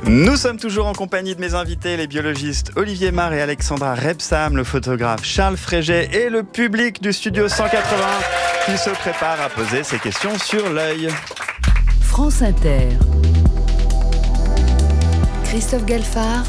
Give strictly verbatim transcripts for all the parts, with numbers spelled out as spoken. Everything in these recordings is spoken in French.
Nous sommes toujours en compagnie de mes invités, les biologistes Olivier Marr et Alexandra Rebsam, le photographe Charles Fréget et le public du Studio cent quatre-vingts qui se prépare à poser ses questions sur l'œil. France Inter. Christophe Galfard.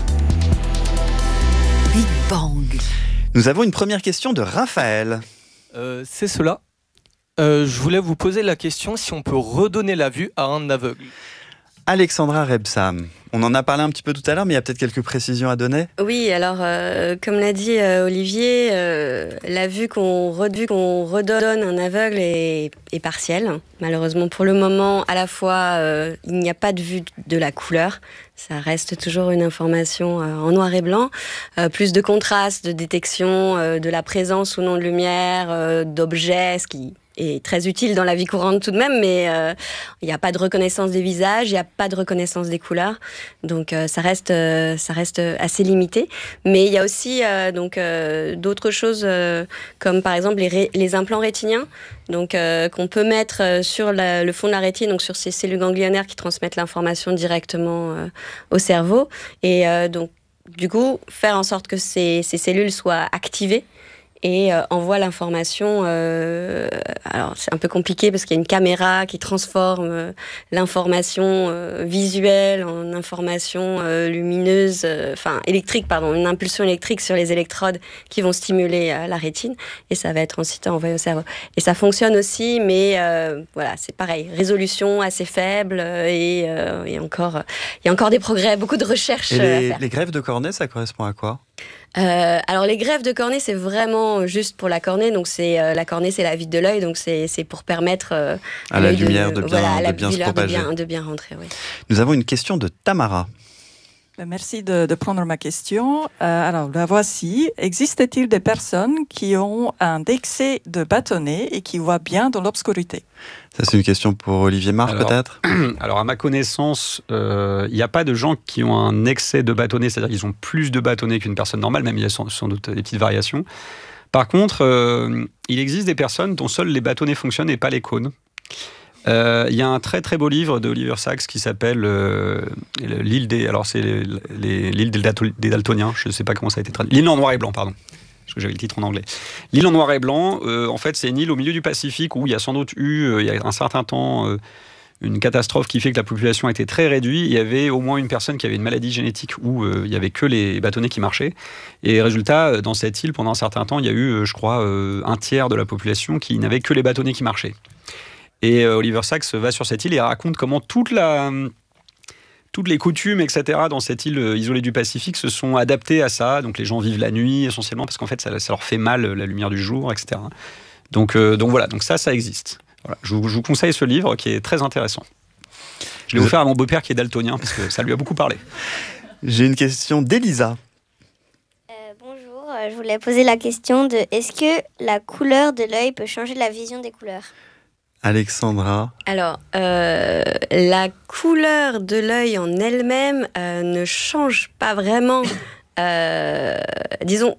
Big Bang. Nous avons une première question de Raphaël. Euh, c'est cela. Euh, je voulais vous poser la question si on peut redonner la vue à un aveugle. Alexandra Rebsam, on en a parlé un petit peu tout à l'heure, mais il y a peut-être quelques précisions à donner. Oui, alors euh, comme l'a dit euh, Olivier, euh, la vue qu'on, re- qu'on redonne à un aveugle est, est partielle. Malheureusement, pour le moment, à la fois, euh, il n'y a pas de vue de la couleur. Ça reste toujours une information euh, en noir et blanc. Euh, plus de contraste, de détection euh, de la présence ou non de lumière, euh, d'objets, ce qui est très utile dans la vie courante tout de même, mais euh, il n'y a pas de reconnaissance des visages, il n'y a pas de reconnaissance des couleurs, donc euh, ça reste euh, ça reste assez limité. Mais il y a aussi euh, donc euh, d'autres choses euh, comme par exemple les, ré- les implants rétiniens, donc euh, qu'on peut mettre euh, sur la, le fond de la rétine, donc sur ces cellules ganglionnaires qui transmettent l'information directement euh, au cerveau, et euh, donc du coup faire en sorte que ces, ces cellules soient activées et euh, envoie l'information. Euh, alors c'est un peu compliqué parce qu'il y a une caméra qui transforme euh, l'information euh, visuelle en information euh, lumineuse, enfin euh, électrique, pardon, une impulsion électrique sur les électrodes qui vont stimuler euh, la rétine et ça va être ensuite envoyé au cerveau. Et ça fonctionne aussi, mais euh, voilà, c'est pareil, résolution assez faible euh, et, euh, et encore, il y a encore des progrès, beaucoup de recherches et les, à faire. Les greffes de cornée, ça correspond à quoi ? Euh, alors les greffes de cornée, c'est vraiment juste pour la cornée, donc c'est euh, la cornée, c'est la vitre de l'œil, donc c'est c'est pour permettre euh, à la lumière de, de bien, voilà, de la bien se propager, de bien, de bien rentrer. Oui. Nous avons une question de Tamara. Merci de, de prendre ma question. Euh, alors, la voici. Existe-t-il des personnes qui ont un excès de bâtonnet et qui voient bien dans l'obscurité ? Ça, c'est une question pour Olivier Marr, alors, peut-être ? Alors, à ma connaissance, il euh, n'y a pas de gens qui ont un excès de bâtonnet, c'est-à-dire qu'ils ont plus de bâtonnet qu'une personne normale, même il y a sans, sans doute des petites variations. Par contre, euh, il existe des personnes dont seuls les bâtonnets fonctionnent et pas les cônes. Il euh, y a un très très beau livre d'Oliver Sacks qui s'appelle euh, l'île des, alors c'est les, les, l'île des, Dalto, des Daltoniens. Je ne sais pas comment ça a été traduit. L'île en noir et blanc, pardon. Parce que j'avais le titre en anglais. L'île en noir et blanc, euh, en fait, c'est une île au milieu du Pacifique où il y a sans doute eu, euh, il y a un certain temps, euh, une catastrophe qui fait que la population a été très réduite. Il y avait au moins une personne qui avait une maladie génétique où euh, il y avait que les bâtonnets qui marchaient. Et résultat, dans cette île, pendant un certain temps, il y a eu, euh, je crois, euh, un tiers de la population qui n'avait que les bâtonnets qui marchaient. Et euh, Oliver Sacks va sur cette île et raconte comment toute la, toutes les coutumes, et cetera, dans cette île isolée du Pacifique se sont adaptées à ça. Donc les gens vivent la nuit essentiellement parce qu'en fait ça, ça leur fait mal la lumière du jour, et cetera. Donc, euh, donc voilà, donc ça, ça existe. Voilà. Je, vous, je vous conseille ce livre qui est très intéressant. Je l'ai offert à mon beau-père qui est daltonien parce que ça lui a beaucoup parlé. J'ai une question d'Elisa. Euh, bonjour, je voulais poser la question de est-ce que la couleur de l'œil peut changer la vision des couleurs ? Alexandra. Alors, euh, la couleur de l'œil en elle-même euh, ne change pas vraiment, euh, disons,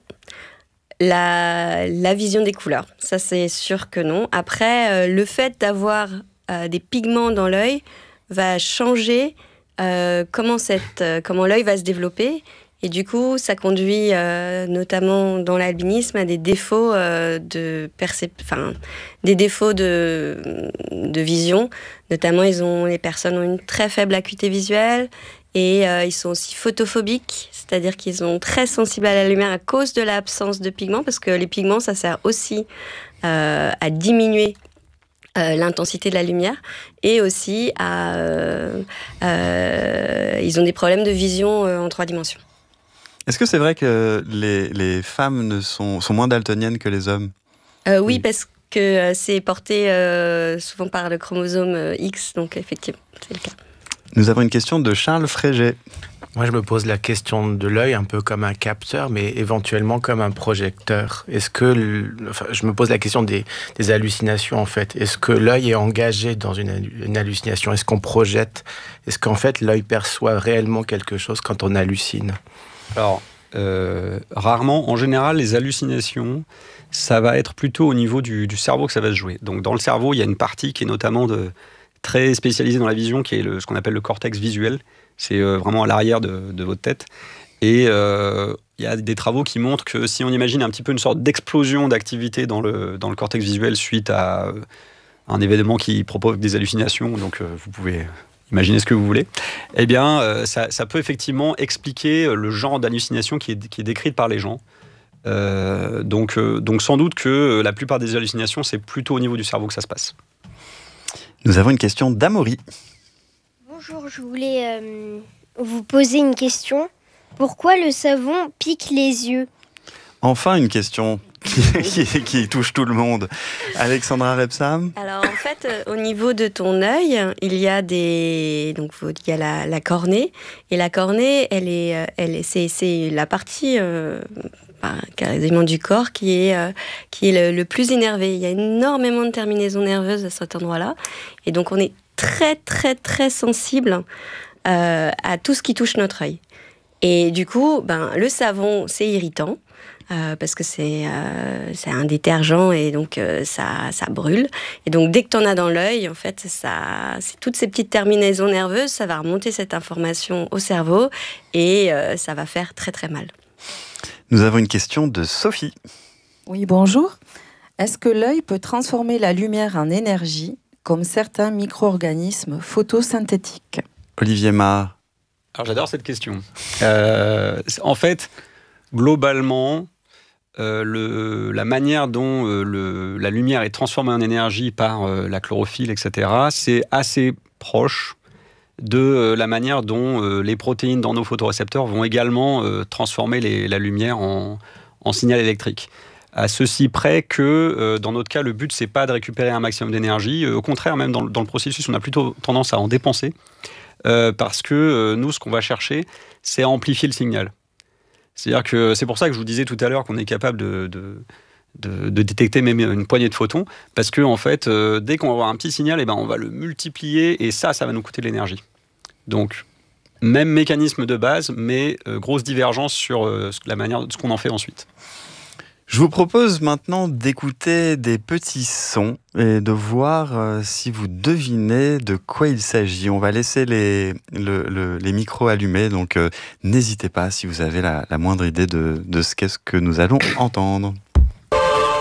la, la vision des couleurs. Ça, c'est sûr que non. Après, euh, le fait d'avoir euh, des pigments dans l'œil va changer euh, comment, cette, euh, comment l'œil va se développer. Et du coup, ça conduit euh, notamment dans l'albinisme à des défauts euh, de percep- enfin, des défauts de, de vision. Notamment, ils ont, les personnes ont une très faible acuité visuelle et euh, ils sont aussi photophobiques, c'est-à-dire qu'ils sont très sensibles à la lumière à cause de l'absence de pigments, parce que les pigments, ça sert aussi euh, à diminuer Euh, l'intensité de la lumière et aussi à, euh, euh, ils ont des problèmes de vision euh, en trois dimensions. Est-ce que c'est vrai que les, les femmes ne sont, sont moins daltoniennes que les hommes ? euh, Oui, parce que euh, c'est porté euh, souvent par le chromosome euh, X, donc effectivement, c'est le cas. Nous avons une question de Charles Fréget. Moi, je me pose la question de l'œil un peu comme un capteur, mais éventuellement comme un projecteur. Est-ce que, le, enfin, je me pose la question des, des hallucinations, en fait. Est-ce que l'œil est engagé dans une, une hallucination ? Est-ce qu'on projette ? Est-ce qu'en fait, l'œil perçoit réellement quelque chose quand on hallucine ? Alors, euh, rarement. En général, les hallucinations, ça va être plutôt au niveau du, du cerveau que ça va se jouer. Donc, dans le cerveau, il y a une partie qui est notamment de... très spécialisé dans la vision, qui est le, ce qu'on appelle le cortex visuel. C'est euh, vraiment à l'arrière de, de votre tête. Et il euh, y a des travaux qui montrent que si on imagine un petit peu une sorte d'explosion d'activité dans le, dans le cortex visuel suite à euh, un événement qui provoque des hallucinations, donc euh, vous pouvez imaginer ce que vous voulez, eh bien, euh, ça, ça peut effectivement expliquer le genre d'hallucination qui est, qui est décrite par les gens. Euh, donc, euh, donc sans doute que la plupart des hallucinations, c'est plutôt au niveau du cerveau que ça se passe. Nous avons une question d'Amaury. Bonjour, je voulais euh, vous poser une question. Pourquoi le savon pique les yeux ? Enfin, une question qui, qui, qui touche tout le monde. Alexandra Rebsam ? Alors en fait, euh, au niveau de ton œil, il y a des donc il y a la, la cornée et la cornée, elle est, elle est, c'est, c'est la partie euh, quasiment du corps qui est euh, qui est le, le plus énervé. Il y a énormément de terminaisons nerveuses à cet endroit-là, et donc on est très très très sensible euh, à tout ce qui touche notre œil. Et du coup, ben le savon, c'est irritant. Euh, parce que c'est, euh, c'est un détergent et donc euh, ça, ça brûle. Et donc dès que tu en as dans l'œil, en fait, ça, c'est toutes ces petites terminaisons nerveuses, ça va remonter cette information au cerveau et euh, ça va faire très très mal. Nous avons une question de Sophie. Oui, bonjour. Est-ce que l'œil peut transformer la lumière en énergie comme certains micro-organismes photosynthétiques ? Olivier Marr. Alors j'adore cette question. Euh, en fait, globalement, Euh, le, la manière dont euh, le, la lumière est transformée en énergie par euh, la chlorophylle, et cetera, c'est assez proche de euh, la manière dont euh, les protéines dans nos photorécepteurs vont également euh, transformer les, la lumière en, en signal électrique. À ceci près que, euh, dans notre cas, le but, c'est pas de récupérer un maximum d'énergie. Euh, au contraire, même dans, dans le processus, on a plutôt tendance à en dépenser. Euh, parce que euh, nous, ce qu'on va chercher, c'est à amplifier le signal. C'est-à-dire que c'est pour ça que je vous disais tout à l'heure qu'on est capable de, de, de, de détecter même une poignée de photons, parce que en fait, euh, dès qu'on va avoir un petit signal, eh ben, on va le multiplier, et ça, ça va nous coûter de l'énergie. Donc, même mécanisme de base, mais euh, grosse divergence sur euh, la manière de ce qu'on en fait ensuite. Je vous propose maintenant d'écouter des petits sons et de voir euh, si vous devinez de quoi il s'agit. On va laisser les, le, le, les micros allumés, donc euh, n'hésitez pas si vous avez la, la moindre idée de, de ce qu'est-ce que nous allons entendre.